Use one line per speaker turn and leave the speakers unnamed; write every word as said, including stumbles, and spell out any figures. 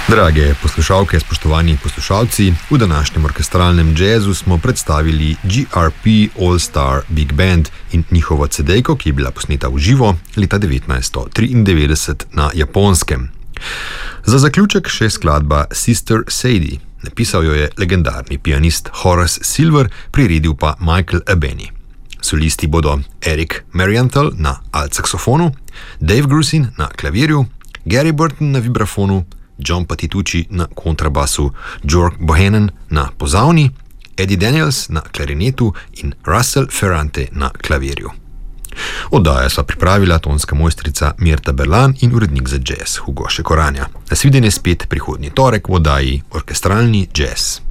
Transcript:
Drage poslušalke, spoštovani poslušalci, v današnjem orkestralnem jazzu smo predstavili G R P All Star Big Band in njihovo cedejko, ki je bila posneta v živo leta devetnajststo triindevetdeset na Japonskem. Za zaključek še skladba Sister Sadie. Napisal jo je legendarni pianist Horace Silver, priredil pa Michael Abeni. Solisti bodo Eric Marienthal na alt-saksofonu, Dave Grusin na klavirju, Gary Burton na vibrafonu, John Patitucci na kontrabasu, George Bohannon na pozavni, Eddie Daniels na klarinetu in Russell Ferrante na klavirju. Oddajo sva pripravila tonska mojstrica Mirta Berlan in urednik za jazz Hugo Šekoranja. Nasvidenje spet prihodnji torek v oddaji Orkestralni jazz.